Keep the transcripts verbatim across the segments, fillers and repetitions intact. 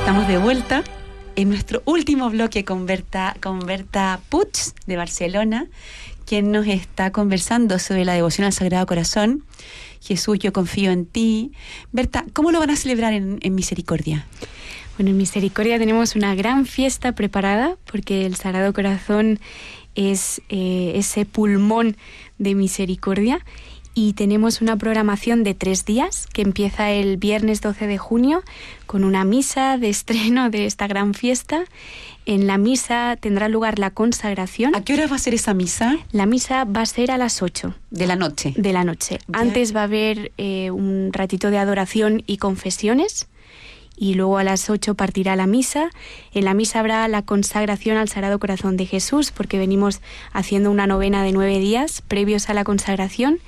estamos de vuelta en nuestro último bloque con Berta, con Berta Puig de Barcelona, quien nos está conversando sobre la devoción al Sagrado Corazón. Jesús, yo confío en ti. Berta, ¿cómo lo van a celebrar en, en Misericordia? Bueno, en Misericordia tenemos una gran fiesta preparada porque el Sagrado Corazón es eh, ese pulmón de misericordia. Y tenemos una programación de tres días que empieza el viernes doce de junio con una misa de estreno de esta gran fiesta. En la misa tendrá lugar la consagración. ¿A qué hora va a ser esa misa? La misa va a ser a las ocho. ¿De la noche? De la noche. Ya. Antes va a haber eh, un ratito de adoración y confesiones. Y luego a las ocho partirá la misa. En la misa habrá la consagración al Sagrado Corazón de Jesús, porque venimos haciendo una novena de nueve días previos a la consagración.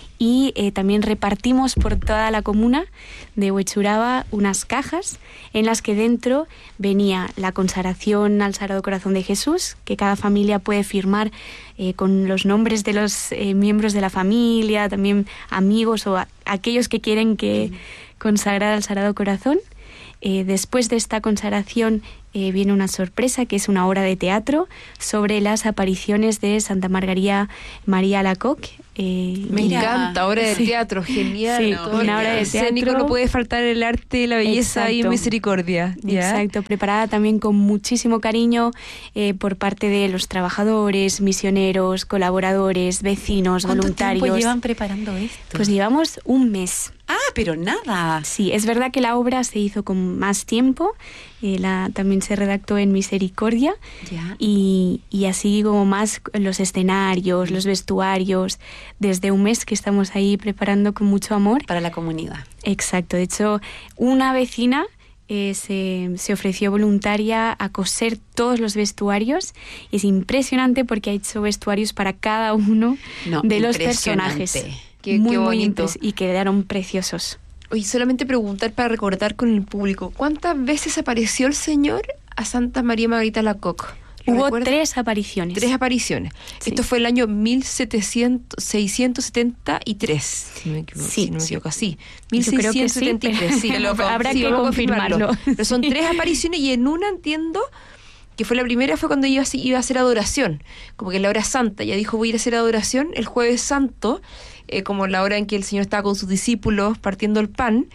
Y eh, también repartimos por toda la comuna de Huechuraba unas cajas en las que dentro venía la consagración al Sagrado Corazón de Jesús, que cada familia puede firmar eh, con los nombres de los eh, miembros de la familia, también amigos o a, aquellos que quieren que consagrar al Sagrado Corazón. Eh, después de esta consagración eh, viene una sorpresa, que es una obra de teatro sobre las apariciones de Santa Margarita María Alacoque. Eh, Me Mira, encanta, obra de sí. teatro, genial. Sí, Todo una obra de escénico, teatro. no puede faltar el arte, la belleza y Exacto. misericordia. ¿Ya? Exacto, preparada también con muchísimo cariño eh, por parte de los trabajadores, misioneros, colaboradores, vecinos, ¿Cuánto voluntarios. tiempo llevan preparando esto? Pues llevamos un mes. Ah, pero nada. Sí, es verdad que la obra se hizo con más tiempo, eh, la, también se redactó en Misericordia Ya. y, y así como más los escenarios, los vestuarios, desde un mes que estamos ahí preparando con mucho amor. Para la comunidad. Exacto, de hecho una vecina eh, se, se ofreció voluntaria a coser todos los vestuarios y es impresionante porque ha hecho vestuarios para cada uno No, de los impresionante. personajes. Qué- muy, qué muy bonito. impres- y quedaron preciosos. Oye, solamente preguntar para recordar con el público, ¿cuántas veces apareció el Señor a Santa María Margarita Alacoque? ¿Lo Hubo recuerdas? tres apariciones. Tres apariciones. Sí. Esto fue el año mil seiscientos setenta y tres, si no me equivoco. Sí, si no me sí. equivoco, sí. Yo creo que sí, mil seiscientos setenta y tres, sí. pero Lo con- habrá sí, que vamos a confirmarlo. Pero son Sí. tres apariciones y en una entiendo que fue la primera, fue cuando iba a, iba a hacer adoración, como que en la hora santa, ya dijo voy a ir a hacer adoración el jueves santo, eh, como la hora en que el Señor estaba con sus discípulos partiendo el pan,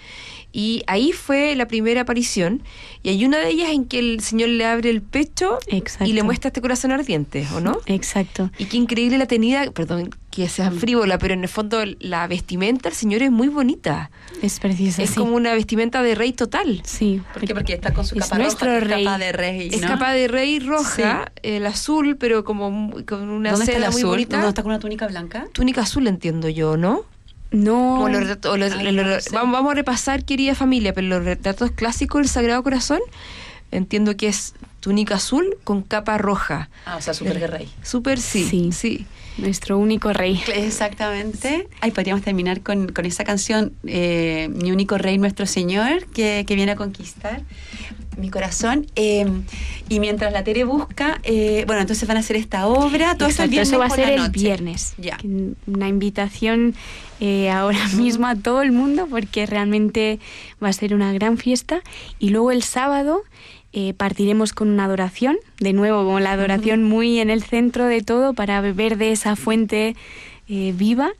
y ahí fue la primera aparición, y hay una de ellas en que el Señor le abre el pecho Exacto. y le muestra este corazón ardiente, ¿o no? Exacto. Y qué increíble la tenida, perdón que sea frívola, pero en el fondo la vestimenta del Señor es muy bonita. Es precioso. Es sí. como una vestimenta de rey total. Sí. ¿Por qué? Porque está con su Es capa nuestro roja, que es rey. capa de rey, Es ¿no? capa de rey roja, el azul, pero como mu- con una ¿Dónde está el seda muy azul? bonita. ¿No está con una túnica blanca? Túnica azul, entiendo yo, ¿no? No. O los retratos- o los- Ay, los- no lo sé. vamos, vamos a repasar, querida familia, pero los retratos clásicos del Sagrado Corazón, entiendo que es túnica azul con capa roja. Ah, o sea, súper de rey. Súper sí, Sí. sí. Nuestro único rey. Exactamente. Ay, podríamos terminar con, con esa canción, eh, Mi único rey, nuestro Señor, que, que viene a conquistar mi corazón. Eh, y mientras la Tere busca, eh, bueno, entonces van a hacer esta obra. Todo esto el Exacto, viernes eso va a por ser la el noche. viernes. Ya. Que- Una invitación eh, ahora mismo a todo el mundo porque realmente va a ser una gran fiesta. Y luego el sábado eh, partiremos con una adoración, de nuevo con la adoración muy en el centro de todo para beber de esa fuente eh, viva.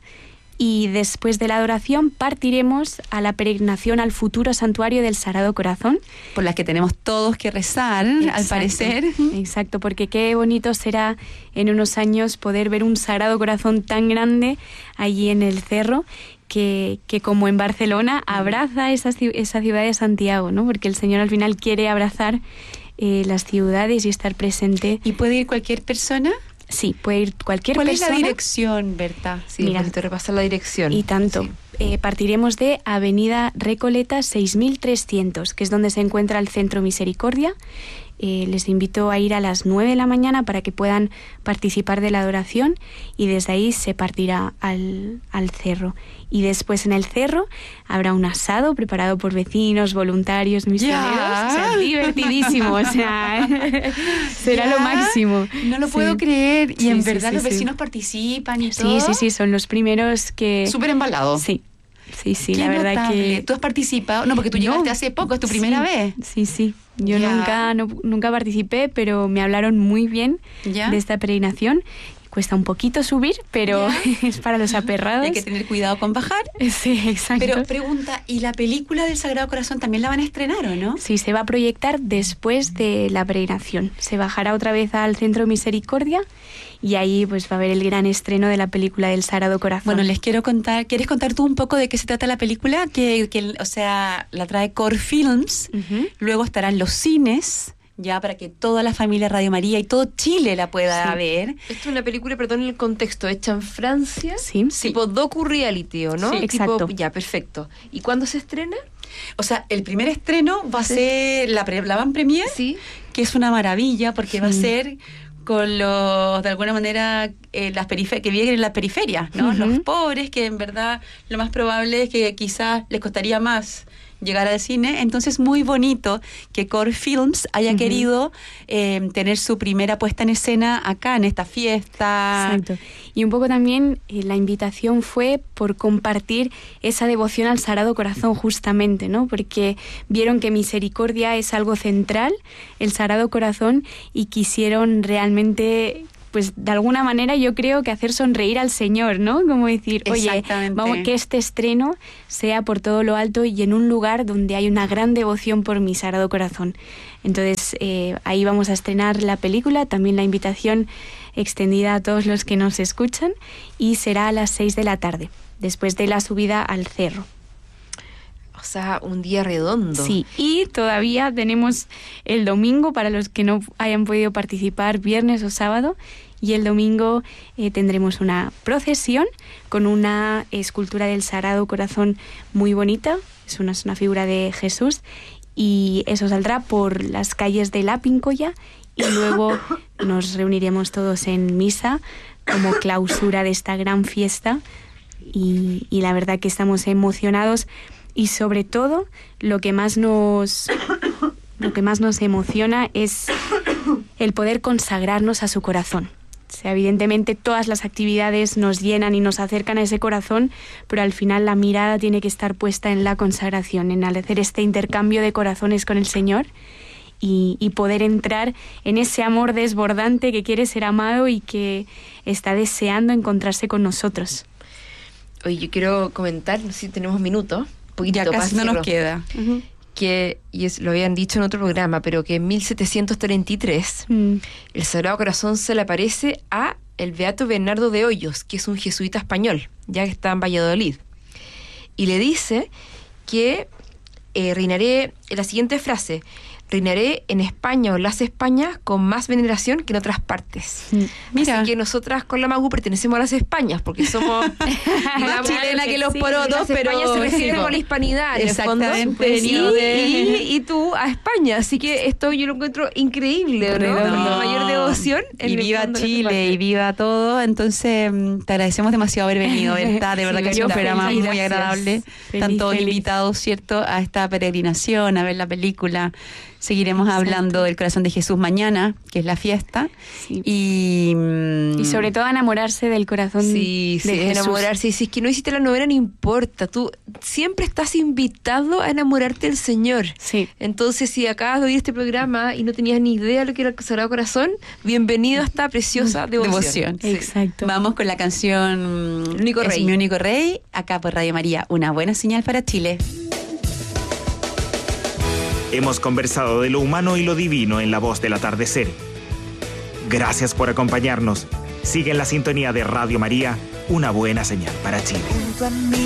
Y después de la adoración partiremos a la peregrinación al futuro santuario del Sagrado Corazón. Por las que tenemos todos que rezar, al Exacto. parecer. Exacto, porque qué bonito será en unos años poder ver un Sagrado Corazón tan grande allí en el cerro que, que como en Barcelona abraza esa, ci- esa ciudad de Santiago, ¿no? Porque el Señor al final quiere abrazar eh, las ciudades y estar presente. ¿Y puede ir cualquier persona? Sí, puede ir cualquier ¿Cuál persona. es la dirección, Berta? Sí, Mira. bonito repasar la dirección. Y tanto. Sí. Eh, partiremos de Avenida Recoleta seis mil trescientos, que es donde se encuentra el Centro Misericordia. Eh, les invito a ir a las nueve de la mañana para que puedan participar de la adoración y desde ahí se partirá al, al cerro. Y después en el cerro habrá un asado preparado por vecinos, voluntarios, misioneros. Ya. O sea, divertidísimo. O sea, será Ya. lo máximo. No lo Sí. puedo creer. Y Sí, en sí, verdad sí, los sí. vecinos participan y Sí, todo. sí, sí, son los primeros que... Súper embalado. Sí. Sí, sí, Qué la verdad notable. que... ¿Tú has participado? No, porque tú llegaste No. hace poco, es tu primera Sí, vez. Sí, sí. Yo Ya. nunca, no- nunca participé, pero me hablaron muy bien ¿Ya? de esta peregrinación. Cuesta un poquito subir, pero es para los aperrados. Hay que tener cuidado con bajar. Sí, exacto. Pero pregunta, ¿y la película del Sagrado Corazón también la van a estrenar o no? Sí, se va a proyectar después de la peregrinación. Se bajará otra vez al Centro Misericordia y ahí pues va a haber el gran estreno de la película del Sagrado Corazón. Bueno, les quiero contar, ¿quieres contar tú un poco de qué se trata la película? Que, que o sea, la trae Core Films, Ujú. luego estarán los cines, ya para que toda la familia Radio María y todo Chile la pueda Sí. ver. Esto es una película, perdón, en el contexto, hecha en Francia. Sí. Tipo docu-reality, ¿o no? Sí, Tipo- exacto. Ya, perfecto. ¿Y cuándo se estrena? O sea, el primer estreno va a ser la, pre- la van premier, Sí. que es una maravilla porque va a Sí. ser con los, de alguna manera, eh, las perife- que viven en las periferias, ¿no? Ujú. Los pobres, que en verdad lo más probable es que quizás les costaría más llegar al cine. Entonces, muy bonito que Core Films haya Ujú. querido eh, tener su primera puesta en escena acá, en esta fiesta. Exacto. Y un poco también eh, la invitación fue por compartir esa devoción al Sagrado Corazón justamente, ¿no? Porque vieron que misericordia es algo central, el Sagrado Corazón, y quisieron realmente, pues de alguna manera yo creo que hacer sonreír al Señor, ¿no? Como decir, oye, Exactamente. vamos que este estreno sea por todo lo alto y en un lugar donde hay una gran devoción por mi Sagrado Corazón. Entonces eh, ahí vamos a estrenar la película, también la invitación extendida a todos los que nos escuchan, y será a las seis de la tarde, después de la subida al cerro. O sea, un día redondo. Sí, y todavía tenemos el domingo para los que no hayan podido participar viernes o sábado, y el domingo eh, tendremos una procesión con una escultura del Sagrado Corazón muy bonita, es una, es una figura de Jesús, y eso saldrá por las calles de La Pincoya, y luego nos reuniremos todos en misa como clausura de esta gran fiesta, y, y la verdad que estamos emocionados. Y sobre todo, lo que más nos lo que más nos emociona es el poder consagrarnos a su corazón. O sea, evidentemente todas las actividades nos llenan y nos acercan a ese corazón, pero al final la mirada tiene que estar puesta en la consagración, en hacer este intercambio de corazones con el Señor y, y poder entrar en ese amor desbordante que quiere ser amado y que está deseando encontrarse con nosotros. Oye, yo quiero comentar, no sé si tenemos minutos. Poquito Ya casi no para nos queda. Uh-huh. que, y es, lo habían dicho en otro programa, pero que en mil setecientos treinta y tres Mm. el Sagrado Corazón se le aparece a el Beato Bernardo de Hoyos, que es un jesuita español, ya que está en Valladolid. Y le dice que eh, reinaré, la siguiente frase, reinaré en España o las Españas con más veneración que en otras partes. Mira. Así que nosotras con la Magu pertenecemos a las Españas, porque somos Más chilena que los sí, porotos, las pero Españas se refiere sí, con la hispanidad, en el fondo. exactamente, Y, venido de- y, y tú a España, así que esto yo lo encuentro increíble, ¿no? Redondo. La mayor devoción. en Y el viva fondo de esta Chile, parte. y viva todo. Entonces, mm, te agradecemos demasiado haber venido, ¿verdad? De verdad Sí, que ha yo sido un feliz, programa muy gracias. agradable. Feliz, Están todos feliz. invitados, ¿cierto?, a esta peregrinación, a ver la película. Seguiremos Exacto. hablando del Corazón de Jesús mañana, que es la fiesta. Sí. Y, mm, Y sobre todo enamorarse del corazón Sí, sí, de Jesús. enamorarse. Y si es que no hiciste la novena, no importa. Tú siempre estás invitado a enamorarte del Señor. Sí. Entonces, si acabas de oír este programa y no tenías ni idea de lo que era el Sagrado Corazón, bienvenido a esta preciosa devoción. Devoción. Sí. Exacto. Vamos con la canción El único Es rey. mi único rey, acá por Radio María. Una buena señal para Chile. Hemos conversado de lo humano y lo divino en La Voz del Atardecer. Gracias por acompañarnos. Sigue en la sintonía de Radio María, una buena señal para Chile.